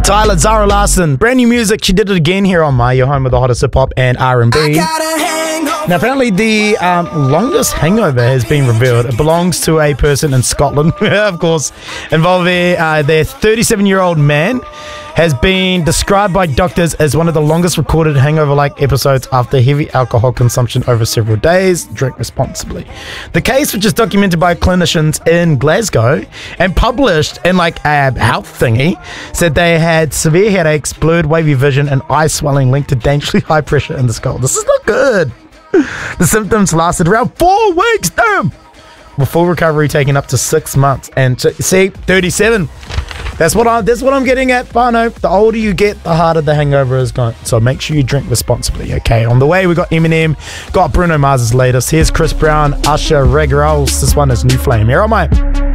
Tyler, Zara Larsson, brand new music. She did it again here on your home with the hottest hip hop and R&B. Now, apparently the longest hangover has been revealed. It belongs to a person in Scotland, of course, involving their 37-year-old man. Has been described by doctors as one of the longest recorded hangover-like episodes after heavy alcohol consumption over several days. Drink responsibly. The case, which is documented by clinicians in Glasgow and published in a health thingy, said they had severe headaches, blurred wavy vision, and eye swelling linked to dangerously high pressure in the skull. This is not good. The symptoms lasted around 4 weeks, damn! With full recovery taking up to 6 months. And see, 37. That's what I'm getting at, Fano. The older you get, the harder the hangover is going. So make sure you drink responsibly, okay? On the way, we got Eminem, got Bruno Mars' latest. Here's Chris Brown, Usher, Reg Rolls. This one is New Flame. Here on my...